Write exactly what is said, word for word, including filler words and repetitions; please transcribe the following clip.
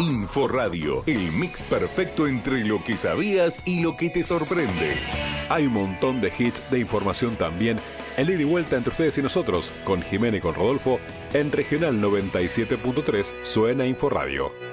Inforadio, el mix perfecto entre lo que sabías y lo que te sorprende. Hay un montón de hits de información también, el ida y vuelta entre ustedes y nosotros, con Jimena y con Rodolfo, en Regional noventa y siete punto tres suena Inforadio.